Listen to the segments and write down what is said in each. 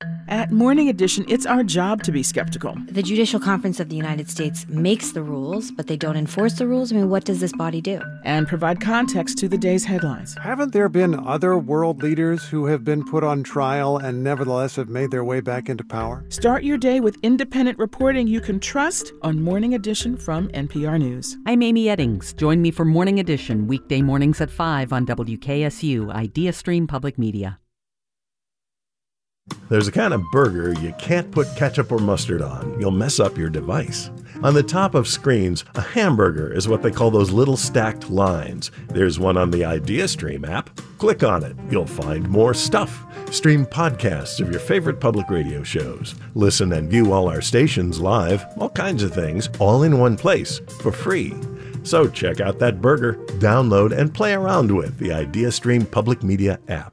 At Morning Edition, it's our job to be skeptical. The Judicial Conference of the United States makes the rules, but they don't enforce the rules. I mean, what does this body do? And provide context to the day's headlines. Haven't there been other world leaders who have been put on trial and nevertheless have made their way back into power? Start your day with independent reporting you can trust on Morning Edition from NPR News. I'm Amy Eddings. Join me for Morning Edition, weekday mornings at 5 on WKSU, Idea Stream Public Media. There's a kind of burger you can't put ketchup or mustard on. You'll mess up your device. On the top of screens, a hamburger is what they call those little stacked lines. There's one on the IdeaStream app. Click on it. You'll find more stuff. Stream podcasts of your favorite public radio shows. Listen and view all our stations live. All kinds of things, all in one place, for free. So check out that burger, download, and play around with the IdeaStream Public Media app.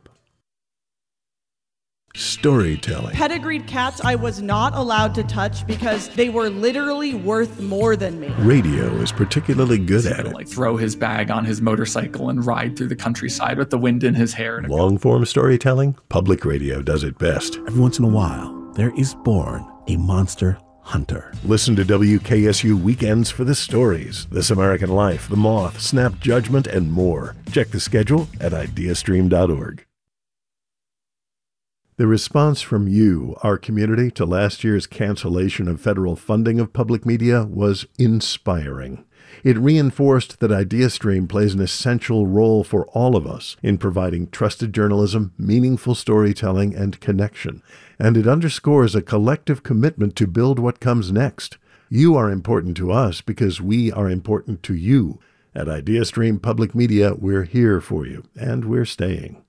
Storytelling. Pedigreed cats I was not allowed to touch because they were literally worth more than me. Radio is particularly good at it. Like throw his bag on his motorcycle and ride through the countryside with the wind in his hair. Long-form storytelling, public radio does it best. Every once in a while, there is born a monster hunter. Listen to WKSU Weekends for the stories, This American Life, The Moth, Snap Judgment, and more. Check the schedule at ideastream.org. The response from you, our community, to last year's cancellation of federal funding of public media was inspiring. It reinforced that IdeaStream plays an essential role for all of us in providing trusted journalism, meaningful storytelling, and connection. And it underscores a collective commitment to build what comes next. You are important to us because we are important to you. At IdeaStream Public Media, we're here for you, and we're staying.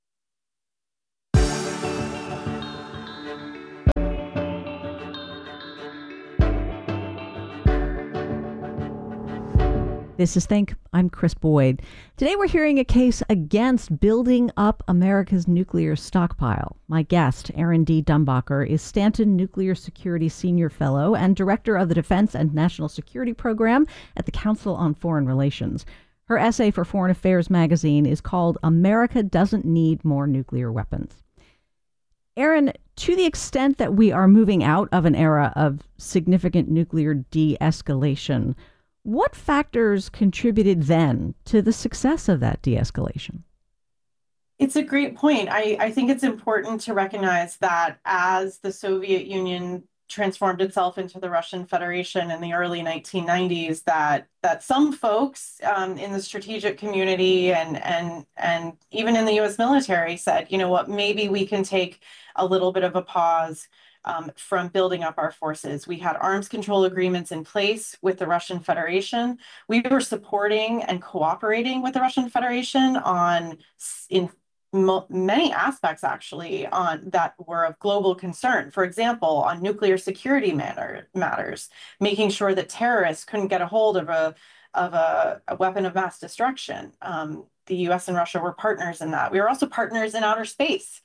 This is Think. I'm Chris Boyd. Today we're hearing a case against building up America's nuclear stockpile. My guest, Erin D. Dumbacher, is Stanton Nuclear Security Senior Fellow and Director of the Defense and National Security Program at the Council on Foreign Relations. Her essay for Foreign Affairs magazine is called America Doesn't Need More Nuclear Weapons. Erin, to the extent that we are moving out of an era of significant nuclear de-escalation, what factors contributed then to the success of that de-escalation? It's a great point. I think it's important to recognize that as the Soviet Union transformed itself into the Russian Federation in the early 1990s, that some folks in the strategic community and even in the U.S. military said, you know what, maybe we can take a little bit of a pause from building up our forces. We had arms control agreements in place with the Russian Federation. We were supporting and cooperating with the Russian Federation in many aspects, actually, on that were of global concern. For example, on nuclear security matters, making sure that terrorists couldn't get a hold of a weapon of mass destruction. The U.S. and Russia were partners in that. We were also partners in outer space.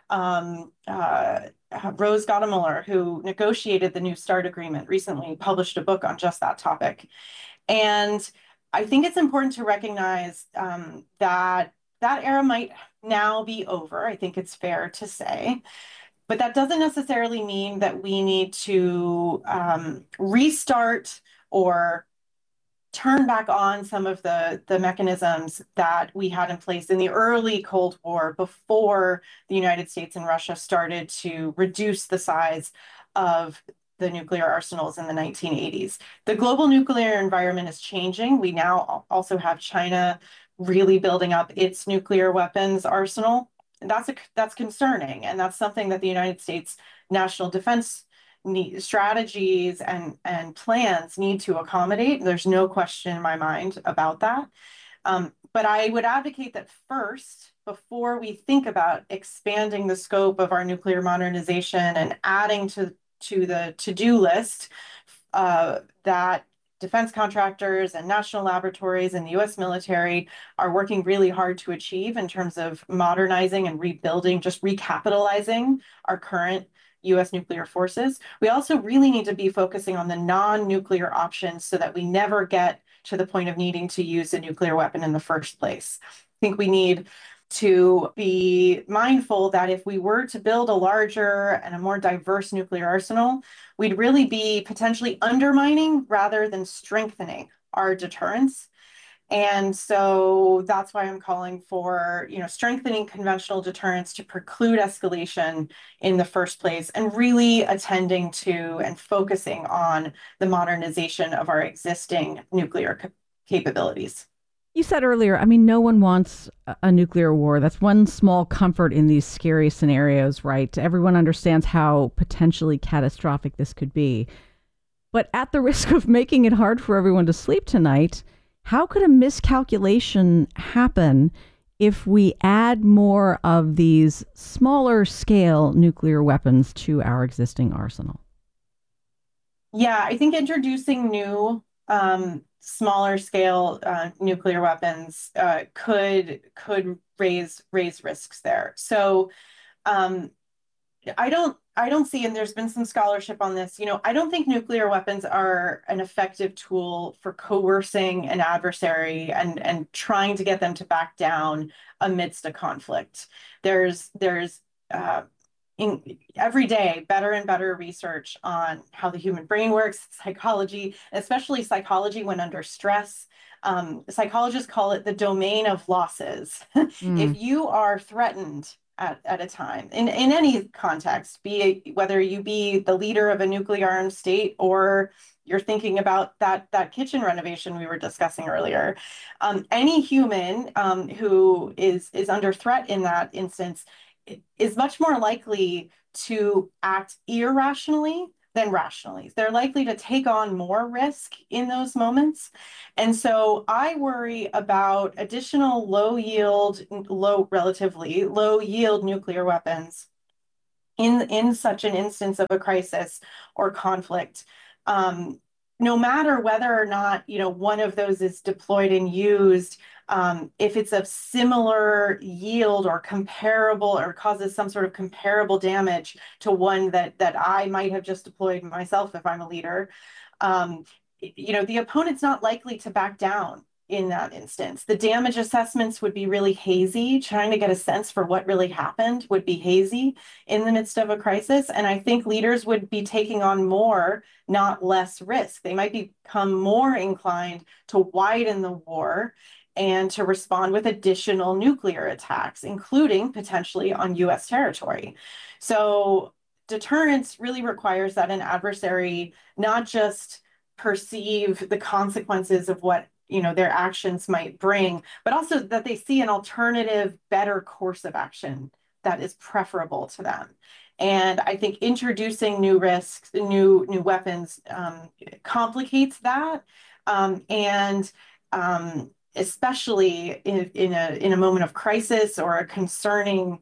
Rose Gottemoeller, who negotiated the New START agreement, recently published a book on just that topic. And I think it's important to recognize that era might now be over. I think it's fair to say. But that doesn't necessarily mean that we need to restart or turn back on some of the mechanisms that we had in place in the early Cold War before the United States and Russia started to reduce the size of the nuclear arsenals in the 1980s. The global nuclear environment is changing. We now also have China really building up its nuclear weapons arsenal. And that's concerning. And that's something that the United States National Defense strategies and plans need to accommodate. There's no question in my mind about that. But I would advocate that first, before we think about expanding the scope of our nuclear modernization and adding to the to-do list, that defense contractors and national laboratories and the U.S. military are working really hard to achieve in terms of modernizing and rebuilding, just recapitalizing our current U.S. nuclear forces. We also really need to be focusing on the non-nuclear options so that we never get to the point of needing to use a nuclear weapon in the first place. I think we need to be mindful that if we were to build a larger and a more diverse nuclear arsenal, we'd really be potentially undermining rather than strengthening our deterrence. And so that's why I'm calling for, strengthening conventional deterrence to preclude escalation in the first place, and really attending to and focusing on the modernization of our existing nuclear capabilities. You said earlier, I mean, no one wants a nuclear war. That's one small comfort in these scary scenarios, right? Everyone understands how potentially catastrophic this could be. But at the risk of making it hard for everyone to sleep tonight, how could a miscalculation happen if we add more of these smaller scale nuclear weapons to our existing arsenal? Yeah, I think introducing new smaller scale nuclear weapons could raise risks there. So I don't see, and there's been some scholarship on this, I don't think nuclear weapons are an effective tool for coercing an adversary and trying to get them to back down amidst a conflict. There's every day better and better research on how the human brain works, psychology, especially psychology when under stress. Psychologists call it the domain of losses. If you are threatened at a time in any context, whether you be the leader of a nuclear armed state or you're thinking about that kitchen renovation we were discussing earlier, any human who is under threat in that instance is much more likely to act irrationally than rationally. They're likely to take on more risk in those moments. And so I worry about additional relatively low yield nuclear weapons in such an instance of a crisis or conflict. No matter whether or not, one of those is deployed and used, if it's of similar yield or comparable or causes some sort of comparable damage to one that I might have just deployed myself if I'm a leader, the opponent's not likely to back down in that instance. The damage assessments would be really hazy. Trying to get a sense for what really happened would be hazy in the midst of a crisis. And I think leaders would be taking on more, not less risk. They might become more inclined to widen the war and to respond with additional nuclear attacks, including potentially on US territory. So deterrence really requires that an adversary not just perceive the consequences of what their actions might bring, but also that they see an alternative, better course of action that is preferable to them. And I think introducing new risks, new weapons complicates that, and especially in a moment of crisis or a concerning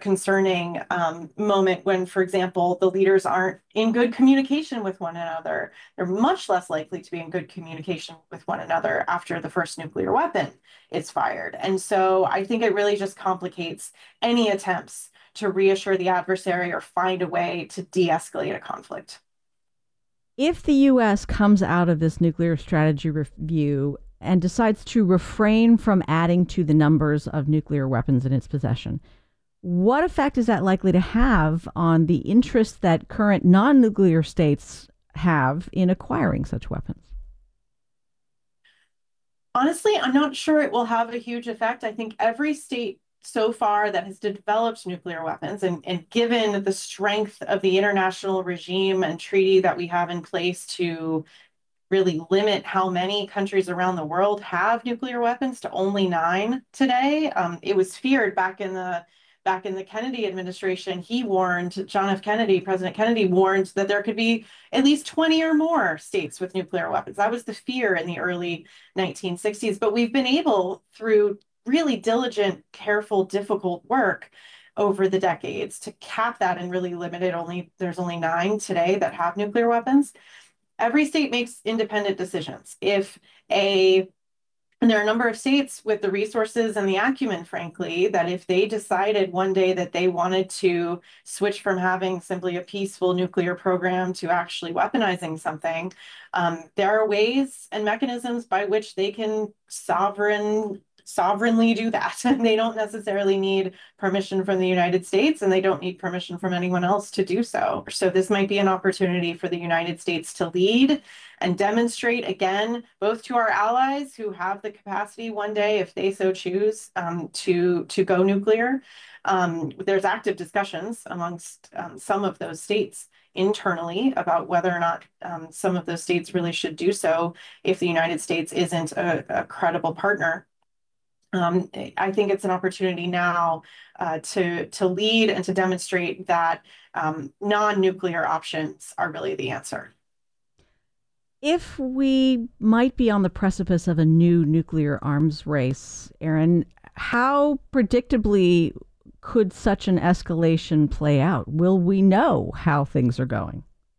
moment when, for example, the leaders aren't in good communication with one another. They're much less likely to be in good communication with one another after the first nuclear weapon is fired. And so I think it really just complicates any attempts to reassure the adversary or find a way to de-escalate a conflict. If the U.S. comes out of this nuclear strategy review and decides to refrain from adding to the numbers of nuclear weapons in its possession, what effect is that likely to have on the interest that current non-nuclear states have in acquiring such weapons? Honestly, I'm not sure it will have a huge effect. I think every state so far that has developed nuclear weapons, and given the strength of the international regime and treaty that we have in place to really limit how many countries around the world have nuclear weapons to only 9 today. It was feared back in the Kennedy administration. President Kennedy warned that there could be at least 20 or more states with nuclear weapons. That was the fear in the early 1960s. But we've been able, through really diligent, careful, difficult work over the decades, to cap that and really limit it. There's only 9 today that have nuclear weapons. Every state makes independent decisions. And there are a number of states with the resources and the acumen, frankly, that if they decided one day that they wanted to switch from having simply a peaceful nuclear program to actually weaponizing something, there are ways and mechanisms by which they can sovereignly do that. They don't necessarily need permission from the United States, and they don't need permission from anyone else to do so. So this might be an opportunity for the United States to lead and demonstrate again, both to our allies who have the capacity one day, if they so choose, to go nuclear. There's active discussions amongst some of those states internally about whether or not some of those states really should do so if the United States isn't a credible partner. I think it's an opportunity now to lead and to demonstrate that non-nuclear options are really the answer. If we might be on the precipice of a new nuclear arms race, Erin, how predictably could such an escalation play out? Will we know how things are going?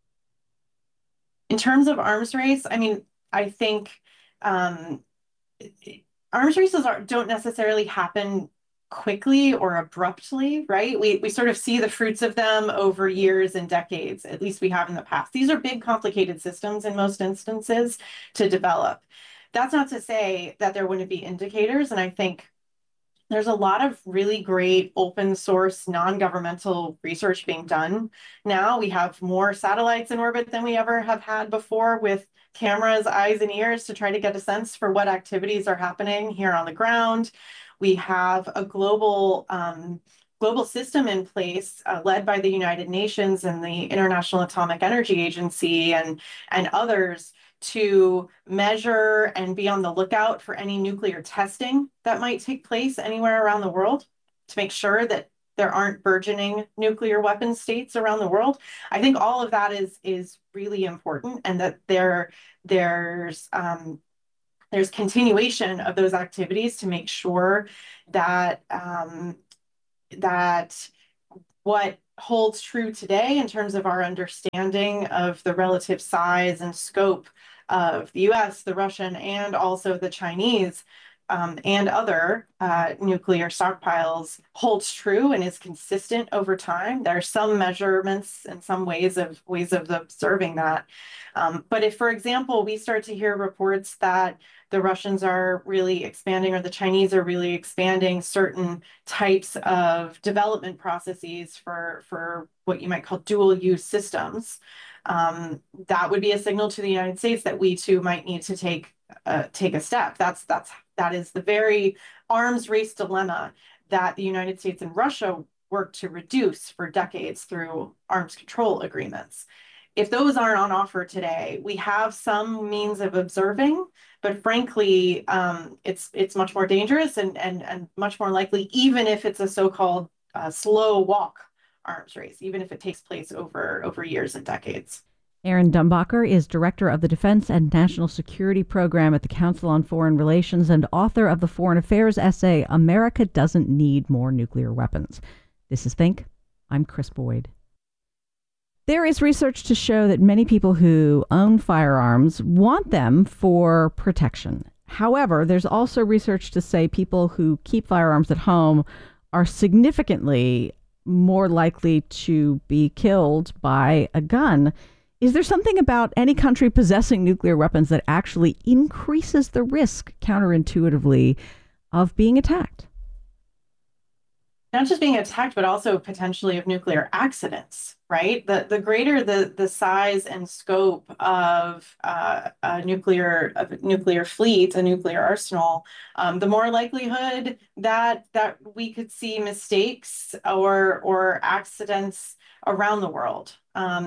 In terms of arms race, I mean, I think arms races don't necessarily happen quickly or abruptly, right? We sort of see the fruits of them over years and decades, at least we have in the past. These are big, complicated systems in most instances to develop. That's not to say that there wouldn't be indicators, and I think there's a lot of really great open source, non-governmental research being done now. We have more satellites in orbit than we ever have had before, with cameras, eyes, and ears to try to get a sense for what activities are happening here on the ground. We have a global system in place led by the United Nations and the International Atomic Energy Agency and others to measure and be on the lookout for any nuclear testing that might take place anywhere around the world to make sure that there aren't burgeoning nuclear weapon states around the world. I think all of that is really important, and that there's continuation of those activities to make sure that that what holds true today in terms of our understanding of the relative size and scope of the US, the Russian, and also the Chinese and other nuclear stockpiles holds true and is consistent over time. There are some measurements and some ways of observing that. But if, for example, we start to hear reports that the Russians are really expanding or the Chinese are really expanding certain types of development processes for what you might call dual use systems, that would be a signal to the United States that we too might need to take a step. That is the very arms race dilemma that the United States and Russia worked to reduce for decades through arms control agreements. If those aren't on offer today, we have some means of observing, but frankly, it's much more dangerous and much more likely, even if it's a so-called slow walk arms race, even if it takes place over years and decades. Erin Dumbacher is Director of the Defense and National Security Program at the Council on Foreign Relations and author of the Foreign Affairs essay, America Doesn't Need More Nuclear Weapons. This is Think. I'm Chris Boyd. There is research to show that many people who own firearms want them for protection. However, there's also research to say people who keep firearms at home are significantly more likely to be killed by a gun. Is there something about any country possessing nuclear weapons that actually increases the risk, counterintuitively, of being attacked? Not just being attacked, but also potentially of nuclear accidents, right? The greater the size and scope of a nuclear fleet, a nuclear arsenal, the more likelihood that we could see mistakes or accidents around the world.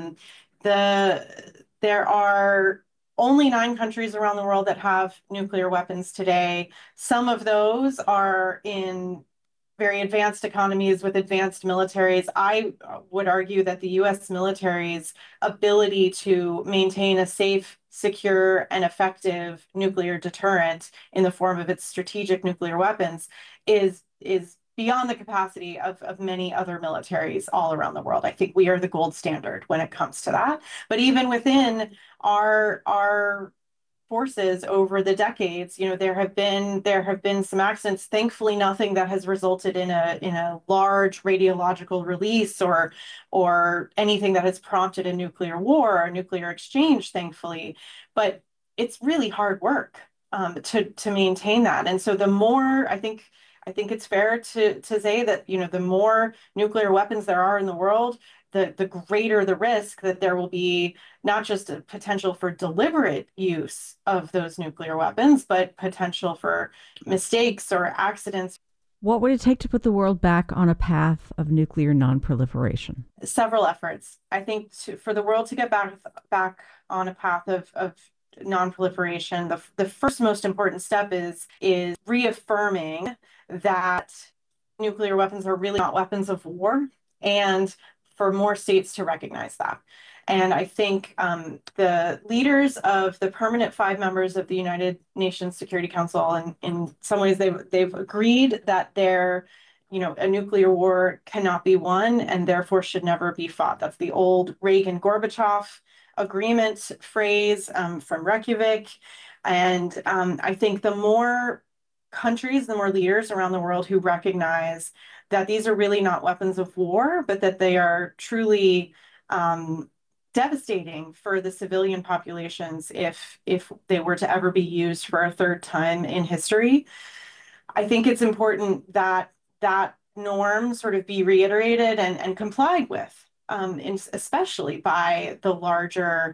There are only 9 countries around the world that have nuclear weapons today. Some of those are in very advanced economies with advanced militaries. I would argue that the US military's ability to maintain a safe, secure, and effective nuclear deterrent in the form of its strategic nuclear weapons is beyond the capacity of many other militaries all around the world. I think we are the gold standard when it comes to that. But even within our forces over the decades, there have been some accidents. Thankfully, nothing that has resulted in a large radiological release or anything that has prompted a nuclear war or nuclear exchange, thankfully. But it's really hard work. to maintain that. And so the more, I think it's fair to say that, the more nuclear weapons there are in the world, the greater the risk that there will be not just a potential for deliberate use of those nuclear weapons, but potential for mistakes or accidents. What would it take to put the world back on a path of nuclear nonproliferation? Several efforts. I think for the world to get back on a path of nonproliferation, the first most important step is reaffirming that nuclear weapons are really not weapons of war, and for more states to recognize that. And I think the leaders of the permanent 5 members of the United Nations Security Council, and in some ways they've agreed that a nuclear war cannot be won and therefore should never be fought. That's the old Reagan-Gorbachev agreement phrase from Reykjavik. And I think the more countries, the more leaders around the world who recognize that these are really not weapons of war, but that they are truly devastating for the civilian populations if they were to ever be used for a third time in history. I think it's important that that norm sort of be reiterated and complied with, especially by the larger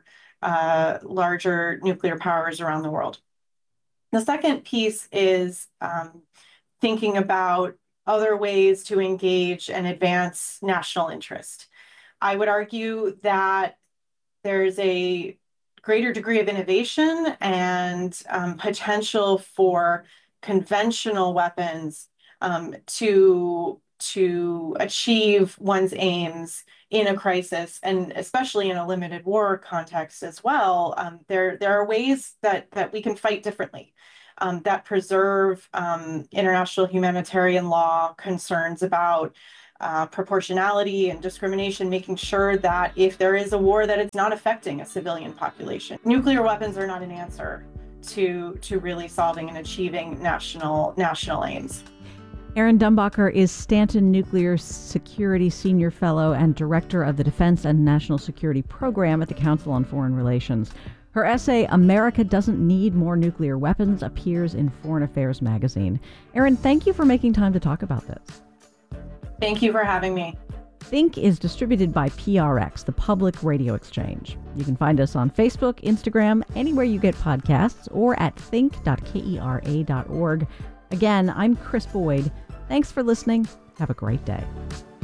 nuclear powers around the world. The second piece is thinking about other ways to engage and advance national interest. I would argue that there's a greater degree of innovation and potential for conventional weapons to achieve one's aims in a crisis, and especially in a limited war context as well. There are ways that we can fight differently. That preserve international humanitarian law concerns about proportionality and discrimination, making sure that if there is a war, that it's not affecting a civilian population. Nuclear weapons are not an answer to really solving and achieving national aims. Erin Dumbacher is Stanton Nuclear Security Senior Fellow and Director of the Defense and National Security Program at the Council on Foreign Relations. Her essay, America Doesn't Need More Nuclear Weapons, appears in Foreign Affairs magazine. Erin, thank you for making time to talk about this. Thank you for having me. Think is distributed by PRX, the Public Radio Exchange. You can find us on Facebook, Instagram, anywhere you get podcasts, or at think.kera.org. Again, I'm Chris Boyd. Thanks for listening. Have a great day.